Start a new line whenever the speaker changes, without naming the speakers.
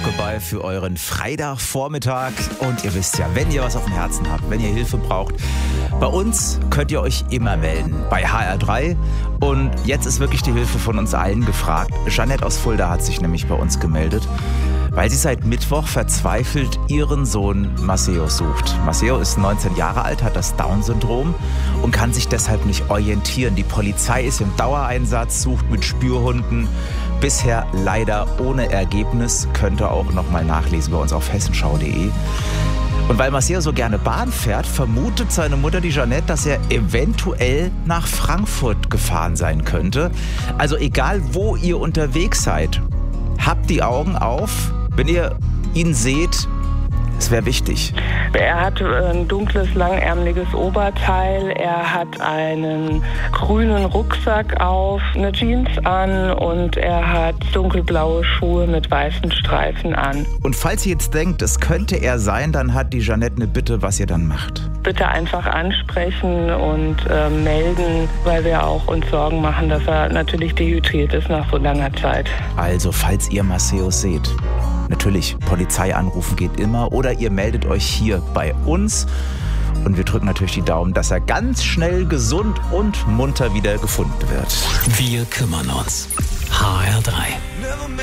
Rockabye für euren Freitagvormittag. Und ihr wisst ja, wenn ihr was auf dem Herzen habt, wenn ihr Hilfe braucht, bei uns könnt ihr euch immer melden, bei HR3. Und jetzt ist wirklich die Hilfe von uns allen gefragt. Jeanette aus Fulda hat sich nämlich bei uns gemeldet, weil sie seit Mittwoch verzweifelt ihren Sohn Maceo sucht. Maceo ist 19 Jahre alt, hat das Down-Syndrom und kann sich deshalb nicht orientieren. Die Polizei ist im Dauereinsatz, sucht mit Spürhunden. Bisher leider ohne Ergebnis. Könnt ihr auch nochmal nachlesen bei uns auf hessenschau.de. Und weil Maceo so gerne Bahn fährt, vermutet seine Mutter, die Jeanette, dass er eventuell nach Frankfurt gefahren sein könnte. Also egal, wo ihr unterwegs seid, habt die Augen auf. Wenn ihr ihn seht, es wäre wichtig.
Er hat ein dunkles, langärmeliges Oberteil. Er hat einen grünen Rucksack auf, eine Jeans an und er hat dunkelblaue Schuhe mit weißen Streifen an.
Und falls ihr jetzt denkt, es könnte er sein, dann hat die Jeanette eine Bitte, was ihr dann macht.
Bitte einfach ansprechen und melden, weil wir auch uns Sorgen machen, dass er natürlich dehydriert ist nach so langer Zeit.
Also, falls ihr Maceo seht, natürlich, Polizei anrufen geht immer oder ihr meldet euch hier bei uns und wir drücken natürlich die Daumen, dass er ganz schnell gesund und munter wieder gefunden wird.
Wir kümmern uns. HR3.